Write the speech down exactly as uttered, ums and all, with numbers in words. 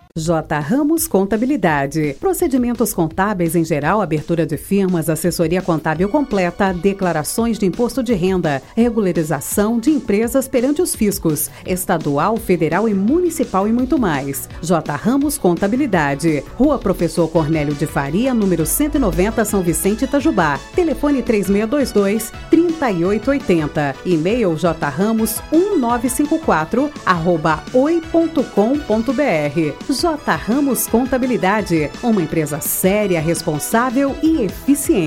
J. Ramos Contabilidade. Procedimentos contábeis em geral, abertura de firmas, assessoria contábil completa, declarações de imposto de renda, regularização de empresas perante os fiscos, estadual, federal e municipal e muito mais. J. Ramos Contabilidade. Rua Professor Cornélio de Faria, número cento e noventa, São Vicente, Itajubá. Telefone três seis dois dois, três oito oito zero. E-mail jramos um nove cinco quatro arroba oi ponto com ponto br. J. Ramos Contabilidade, uma empresa séria, responsável e eficiente.